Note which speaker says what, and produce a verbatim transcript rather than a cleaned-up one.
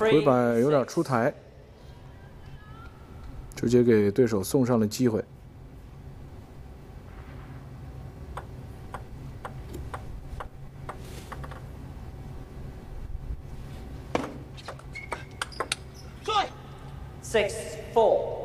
Speaker 1: 腿板有点出台，直接给对手送上了机会。
Speaker 2: Six, four.